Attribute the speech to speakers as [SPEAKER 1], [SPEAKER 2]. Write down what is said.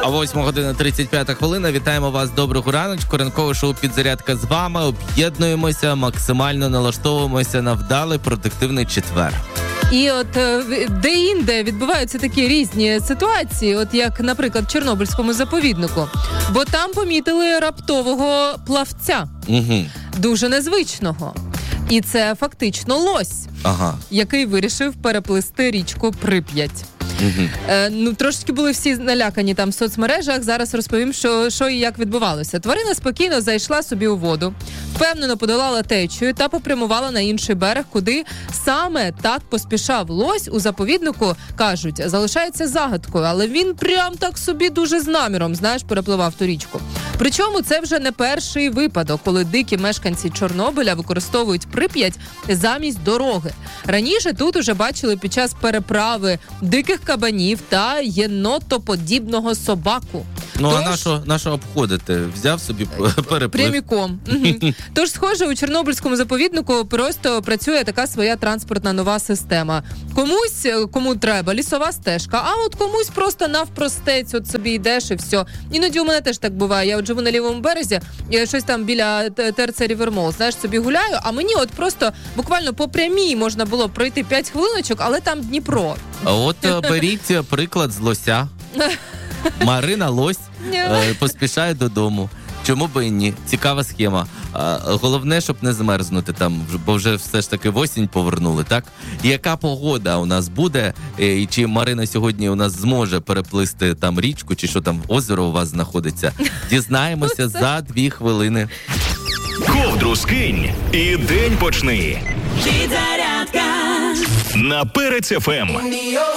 [SPEAKER 1] А 8:35. Вітаємо вас, доброго раночку. Ранкове шоу «Підзарядка» з вами. Об'єднуємося, максимально налаштовуємося на вдалий продуктивний четвер.
[SPEAKER 2] І от де-інде відбуваються такі різні ситуації, от як, наприклад, в Чорнобильському заповіднику. Бо там помітили раптового плавця.
[SPEAKER 1] Угу.
[SPEAKER 2] Дуже незвичного. І це фактично лось, який вирішив переплисти річку Прип'ять. Трошечки були всі налякані там в соцмережах. Зараз розповім, що і як відбувалося. Тварина спокійно зайшла собі у воду, впевнено подолала течію та попрямувала на інший берег, куди саме так поспішав лось у заповіднику, кажуть, залишається загадкою, але він прям так собі дуже з наміром, перепливав ту річку. Причому це вже не перший випадок, коли дикі мешканці Чорнобиля використовують Прип'ять замість дороги. Раніше тут уже бачили під час переправи диких кабанів та єнотоподібного собаку.
[SPEAKER 1] А на що обходити? Взяв собі переплив.
[SPEAKER 2] Пряміком. Тож, схоже, у Чорнобильському заповіднику просто працює така своя транспортна нова система. Кому треба лісова стежка, а от комусь просто навпростець, от собі йдеш і все. Іноді у мене теж так буває. Я от живу на лівому березі, я щось там біля ТРЦ Рівермол, собі гуляю, а мені от просто буквально по прямій можна було пройти 5 хвилиночок, але там Дніпро.
[SPEAKER 1] От беріть приклад з лося. Марина лось поспішає додому. Чому би і ні? Цікава схема. Головне, щоб не змерзнути там, бо вже все ж таки в осінь повернули, так? І яка погода у нас буде? І чи Марина сьогодні у нас зможе переплисти там річку, чи що там озеро у вас знаходиться? Дізнаємося за 2 хвилини.
[SPEAKER 3] Ковдру скинь і день почни. Підзарядка на Перець ФМ.